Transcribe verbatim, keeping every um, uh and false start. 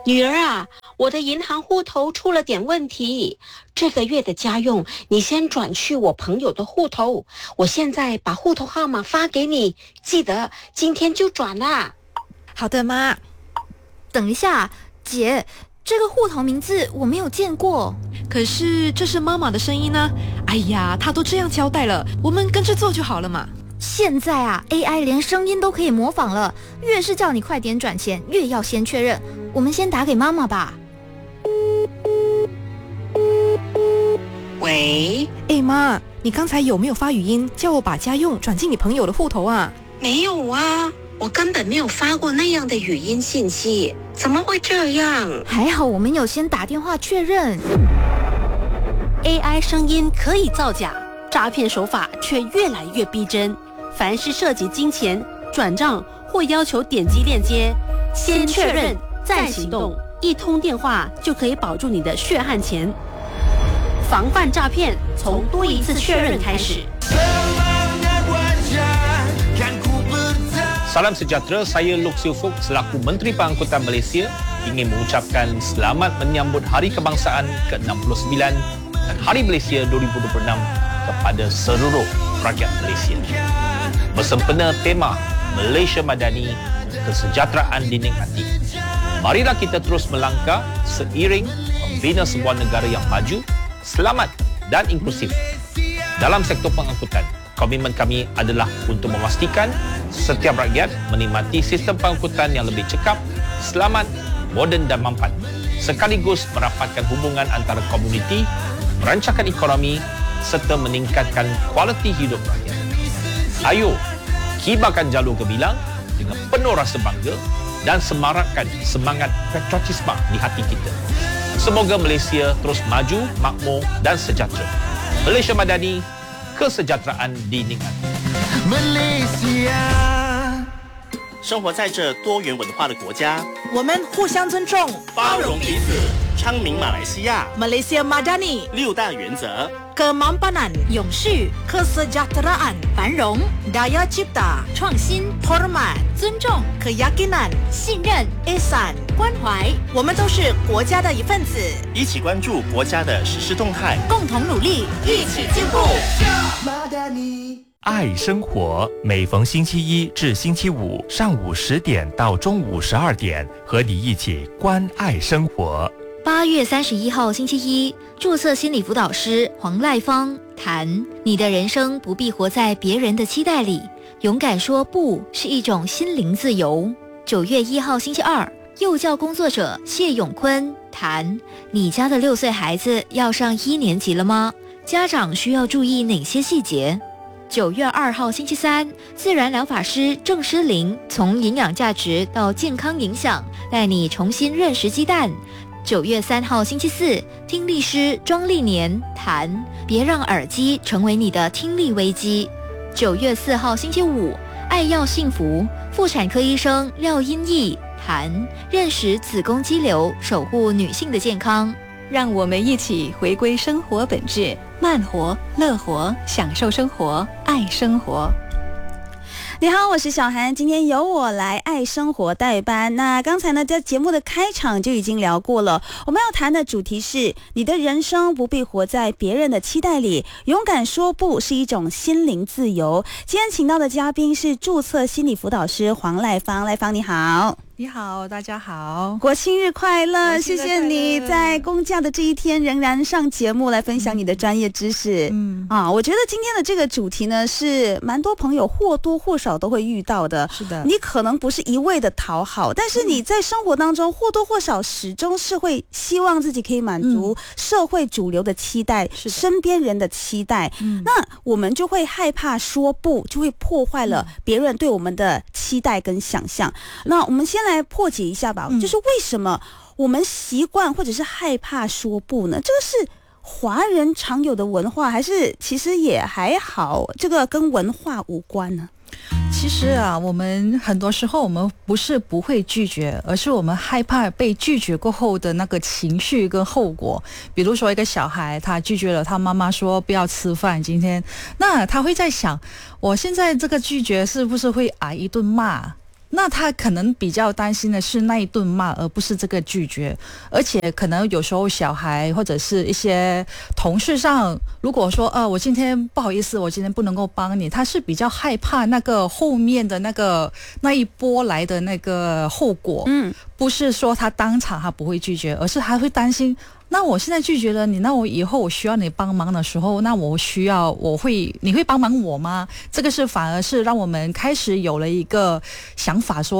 女儿啊，我的银行户头出了点问题，这个月的家用你先转去我朋友的户头，我现在把户头号码发给你，记得今天就转啦。 好的，妈。 等一下，姐，这个户头名字我没有见过。 可是这是妈妈的声音呢。哎呀，她都这样交代了，我们跟着做就好了嘛。 现在啊 A I 连声音都可以模仿了，越是叫你快点转钱，越要先确认。我们先打给妈妈吧。 喂， 哎妈，你刚才有没有发语音叫我把家用转进你朋友的户头啊？ 没有啊，我根本没有发过那样的语音信息，怎么会这样？ 还好我们有先打电话确认。 A I 声音可以造假，诈骗手法却越来越逼真。凡是涉及金钱、转账或要求点击链接，先确认再行动，一通电话就可以保住你的血汗钱。防范诈骗，从多一次确认开始。 Salam sejahtera, saya Lok Siu Fook selaku Menteri Pengangkutan Malaysia ingin mengucapkan selamat menyambut Hari Kebangsaan ke enam puluh sembilan dan Hari Malaysia dua ribu dua puluh enam kepada seluruh rakyat Malaysia. Bersempena tema Malaysia Madani, kesejahteraan dinikmati. Marilah kita terus melangkah seiring membina sebuah negara yang maju, selamat dan inklusif. Dalam sektor pengangkutan, komitmen kami adalah untuk memastikan setiap rakyat menikmati sistem pengangkutan yang lebih cekap, selamat, moden dan mampan, sekaligus merapatkan hubungan antara komuniti, merancangkan ekonomi serta meningkatkan kualiti hidup rakyat. Ayo, kibarkan jalur gemilang dengan penuh rasa bangga dan semarakkan semangat patriotisme di hati kita. Semoga Malaysia terus maju, makmur dan sejahtera. Malaysia Madani, kesejahteraan dinikmati. Malaysia。 生活在这多元文化的国家， 我们互相尊重， 包容彼此，昌明马来西亚。 Malaysia Madani 六大原则 ：kemampanan、 永续、 kesejahteraan、 繁荣、 daya cipta、 创新、 hormat、 尊重、 keyakinan、 信任、 ihsan、 关怀。 我们都是国家的一份子， 一起关注国家的实施动态， 共同努力，一起进步。 爱生活，每逢星期一至星期五上午十点到中午十二点，和你一起关爱生活。 八月三十一号星期一，注册心理辅导师黄赖芳谈：你的人生不必活在别人的期待里，勇敢说不是一种心灵自由。九月一号星期二，幼教工作者谢永坤谈：你家的六岁孩子要上一年级了吗？家长需要注意哪些细节？九月二号星期三，自然疗法师郑诗玲从营养价值到健康影响，带你重新认识鸡蛋。九月三号星期四，听力师庄丽年谈：别让耳机成为你的听力危机。九月四号星期五，爱要幸福妇产科医生廖英义谈：认识子宫肌瘤，守护女性的健康。 让我们一起回归生活本质，慢活、乐活，享受生活，爱生活。 你好，我是小涵，今天由我来爱生活代班。那刚才呢，在节目的开场就已经聊过了，我们要谈的主题是：你的人生不必活在别人的期待里，勇敢说不是一种心灵自由。今天请到的嘉宾是注册心理辅导师黄赖芳，赖芳你好。 你好，大家好， 国庆日快乐！谢谢你在公假的这一天仍然上节目来分享你的专业知识。嗯啊，我觉得今天的这个主题呢，是蛮多朋友或多或少都会遇到的。 是的， 你可能不是一味的讨好，但是你在生活当中或多或少始终是会希望自己可以满足社会主流的期待，嗯、身边人的期待。嗯，那我们就会害怕说不，就会破坏了别人对我们的期待跟想象。那我们先来。来破解一下吧、嗯、就是为什么我们习惯或者是害怕说不呢？这个是华人常有的文化，还是其实也还好，这个跟文化无关呢？ 其实啊，我们很多时候我们不是不会拒绝，而是我们害怕被拒绝过后的那个情绪跟后果。比如说一个小孩他拒绝了他妈妈说不要吃饭今天，那他会在想，我现在这个拒绝是不是会挨一顿骂， 那他可能比较担心的是那一顿骂，而不是这个拒绝。而且可能有时候小孩或者是一些同事上，如果说呃我今天不好意思，我今天不能够帮你，他是比较害怕那个后面的那个那一波来的那个后果。嗯，不是说他当场他不会拒绝，而是还会担心，那我现在拒绝了你，那我以后我需要你帮忙的时候，那我需要我会你会帮忙我吗？这个是反而是让我们开始有了一个想法说，